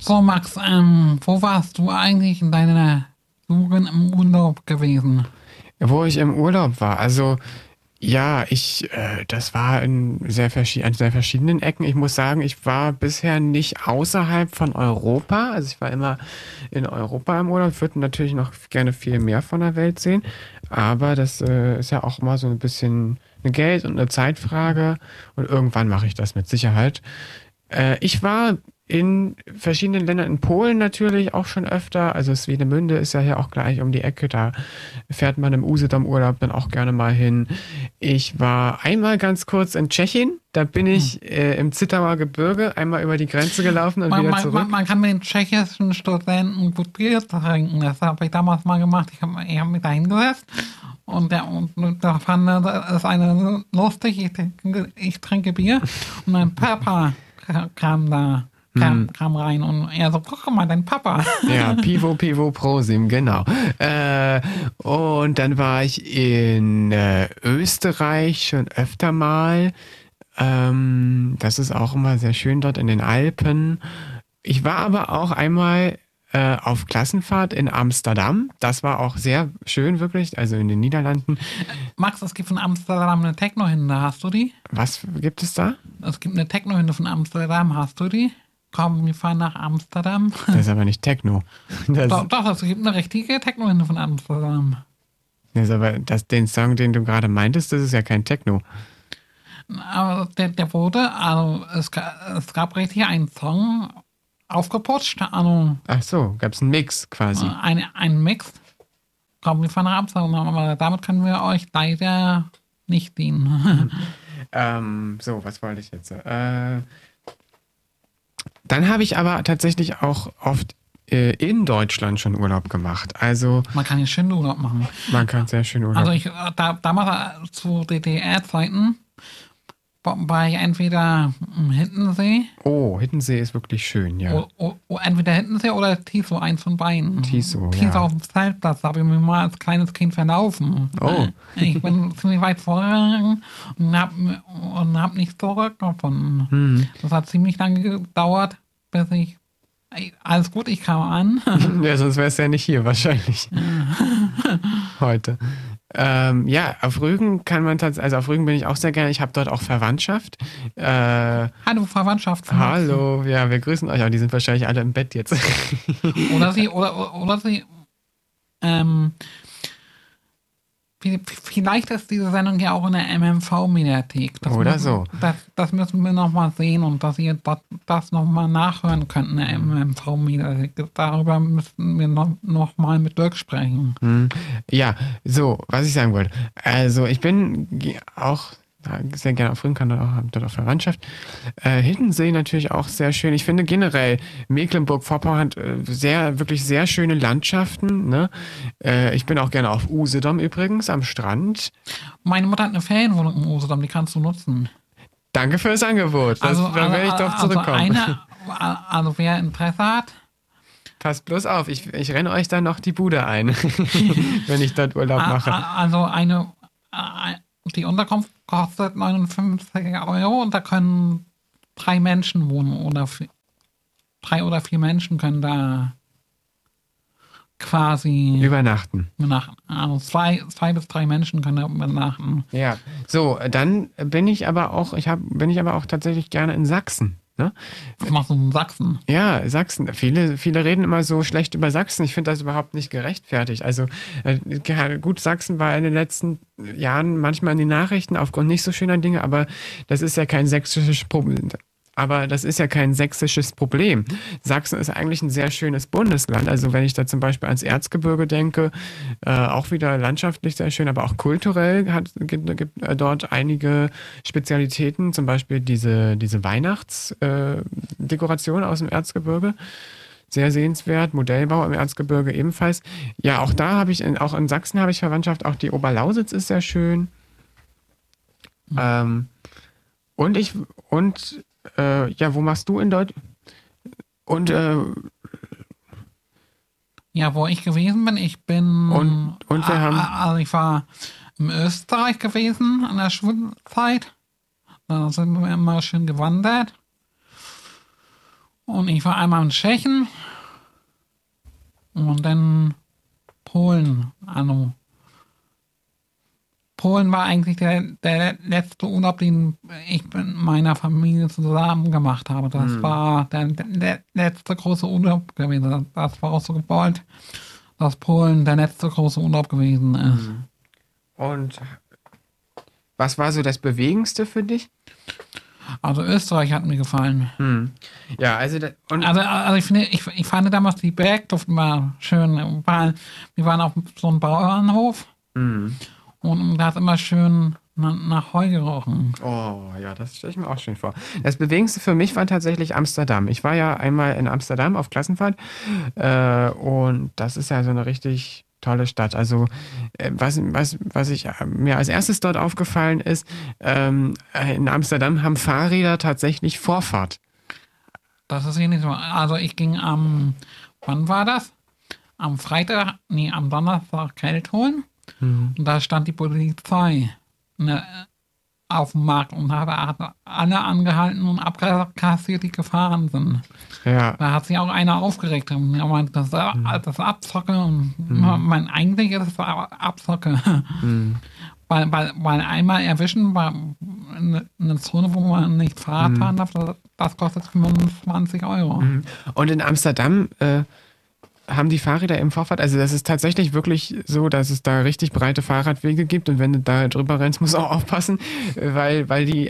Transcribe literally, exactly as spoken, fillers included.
So, Max, ähm, wo warst du eigentlich in deiner Jugend im Urlaub gewesen? Wo ich im Urlaub war. Also, ja, ich, äh, das war in sehr, verschi an sehr verschiedenen Ecken. Ich muss sagen, ich war bisher nicht außerhalb von Europa. Also ich war immer in Europa im Urlaub. Ich würde natürlich noch gerne viel mehr von der Welt sehen. Aber das äh, ist ja auch mal so ein bisschen eine Geld- und eine Zeitfrage. Und irgendwann mache ich das mit Sicherheit. Äh, ich war in verschiedenen Ländern, in Polen natürlich auch schon öfter. Also Swinemünde ist ja hier auch gleich um die Ecke. Da fährt man im Usedom-Urlaub dann auch gerne mal hin. Ich war einmal ganz kurz in Tschechien. Da bin ich äh, im Zittauer Gebirge einmal über die Grenze gelaufen und Man, wieder man, zurück. man, man kann mit den tschechischen Studenten gut Bier trinken. Das habe ich damals mal gemacht. Ich habe ich hab mich da hingesetzt und der und, und da fand er, das ist eine lustig. Ich, trinke- ich trinke Bier und mein Papa kam da. Kam, kam rein und er so, guck mal, dein Papa. Ja, Pivo, Pivo, Prosim, genau. Äh, und dann war ich in äh, Österreich schon öfter mal. Ähm, das ist auch immer sehr schön dort in den Alpen. Ich war aber auch einmal äh, auf Klassenfahrt in Amsterdam. Das war auch sehr schön, wirklich, also in den Niederlanden. Max, es gibt von Amsterdam eine Techno-Hinde, hast du die? Was gibt es da? Es gibt eine Techno-Hinde von Amsterdam, hast du die? Komm, wir fahren nach Amsterdam. Das ist aber nicht Techno. Das, Doch, doch, es gibt eine richtige Techno-Hinde von Amsterdam. das ist aber das, den Song, den du gerade meintest, das ist ja kein Techno. Aber der, der wurde, also es, ga- es gab richtig einen Song aufgeputscht, also Ach so, gab es einen Mix quasi. äh, ein, ein Mix. Komm, wir fahren nach Amsterdam, aber damit können wir euch leider nicht dienen. Ähm, so, was wollte ich jetzt? Äh, dann habe ich aber tatsächlich auch oft äh, in Deutschland schon Urlaub gemacht. Also Man kann hier schön Urlaub machen. man kann sehr schön Urlaub. Also ich, äh, da, damals äh, zu D D R-Zeiten war ich entweder im Hiddensee, Oh, Hiddensee ist wirklich schön, ja. o, o, o, entweder Hiddensee oder Tiso, eins von beiden. Tiso, Tiso ja. auf dem Zeltplatz, da habe ich mich mal als kleines Kind verlaufen. Oh. Ich bin ziemlich weit vorgegangen und habe und hab nicht zurückgefunden. Hm. Das hat ziemlich lange gedauert, bis ich. Ey, alles gut, ich kam an. Ja, sonst wärst du ja nicht hier wahrscheinlich. Heute. Ähm, ja, auf Rügen kann man tatsächlich, also auf Rügen bin ich auch sehr gerne. Ich habe dort auch Verwandtschaft. Äh, Hallo Verwandtschaft. hallo, ja, wir grüßen euch. Aber die sind wahrscheinlich alle im Bett jetzt. Oder sie, oder, oder, oder sie, ähm, vi- vielleicht ist diese Sendung ja auch in der M M V-Mediathek. Oder müssen, so. Das, das müssen wir nochmal sehen und dass ihr das, das nochmal nachhören könnt in der M M V-Mediathek. Darüber müssten wir noch, noch mal mit Dirk sprechen. Hm. Ja, so, was ich sagen wollte. Also, ich bin ge- auch sehr gerne auf Rügen, kann dort auch, hab dort auch Verwandtschaft. Äh, Hiddensee natürlich auch sehr schön. Ich finde generell Mecklenburg-Vorpommern hat äh, sehr, wirklich sehr schöne Landschaften. Ne? Äh, ich bin auch gerne auf Usedom übrigens, am Strand. Meine Mutter hat eine Ferienwohnung im Usedom, die kannst du nutzen. Danke fürs Angebot. Das, da werde ich doch also zurückkommen. eine, also wer Interesse hat, Passt bloß auf, ich, ich renne euch dann noch die Bude ein, wenn ich dort Urlaub a- mache. a- also eine, a- die Unterkunft kostet neunundfünfzig Euro und da können drei Menschen wohnen oder vi- drei oder vier Menschen können da quasi Übernachten. übernachten. Also zwei, zwei bis drei Menschen können da übernachten. Ja, so, dann bin ich aber auch, ich hab, bin ich aber auch tatsächlich gerne in Sachsen. Ne? Was machst du in Sachsen? Ja, Sachsen. Viele, viele reden immer so schlecht über Sachsen. Ich finde das überhaupt nicht gerechtfertigt. Also äh, ja, gut, Sachsen war in den letzten Jahren manchmal in den Nachrichten aufgrund nicht so schöner Dinge, aber das ist ja kein sächsisches Problem. Aber das ist ja kein sächsisches Problem. Sachsen ist eigentlich ein sehr schönes Bundesland. Also wenn ich da zum Beispiel ans Erzgebirge denke, äh, auch wieder landschaftlich sehr schön, aber auch kulturell hat, gibt, gibt äh, dort einige Spezialitäten, zum Beispiel diese, diese Weihnachtsdekoration äh, aus dem Erzgebirge. Sehr sehenswert, Modellbau im Erzgebirge ebenfalls. Ja, auch da habe ich, in, auch in Sachsen habe ich Verwandtschaft, auch die Oberlausitz ist sehr schön. Mhm. Ähm, und ich, und Äh, ja, wo machst du in Deutschland? Und, äh, Ja, wo ich gewesen bin, ich bin. Und- und wir a- haben- a- Also ich war in Österreich gewesen an der Schulzeit. Da sind wir immer schön gewandert. Und ich war einmal in Tschechien und dann Polen. Also Polen war eigentlich der, der letzte Urlaub, den ich mit meiner Familie zusammen gemacht habe. Das Hm. war der, der letzte große Urlaub gewesen. Das war auch so gewollt, dass Polen der letzte große Urlaub gewesen ist. Und was war so das Bewegendste für dich? Also Österreich hat mir gefallen. Hm. Ja, also da, und Also, also ich, finde, ich, ich fand damals die Bergluft immer schön, weil wir waren auf so einem Bauernhof hm. und da hat immer schön nach, nach Heu gerochen. Oh, ja, das stelle ich mir auch schön vor. Das Bewegendste für mich war tatsächlich Amsterdam. Ich war ja einmal in Amsterdam auf Klassenfahrt äh, und das ist ja so eine richtig tolle Stadt. Also äh, was, was, was ich, äh, mir als erstes dort aufgefallen ist, ähm, in Amsterdam haben Fahrräder tatsächlich Vorfahrt. Das ist hier nicht so. Also ich ging am, wann war das? Am Freitag, nee, am Donnerstag Geld holen. Mhm. Und da stand die Polizei ne, auf dem Markt und hat hat alle angehalten und abkassiert, die gefahren sind. Ja, Da hat sich auch einer aufgeregt. Und er meinte, das ist das ist Abzocke. Und mein eigentlich ist es Abzocke. mhm. Weil, weil, weil einmal erwischen war eine, eine Zone, wo man nicht Fahrrad fahren darf, das, das kostet fünfundzwanzig Euro. Und in Amsterdam äh, haben die Fahrräder im Vorfahrt, also das ist tatsächlich wirklich so, dass es da richtig breite Fahrradwege gibt und wenn du da drüber rennst, musst du auch aufpassen, weil, weil die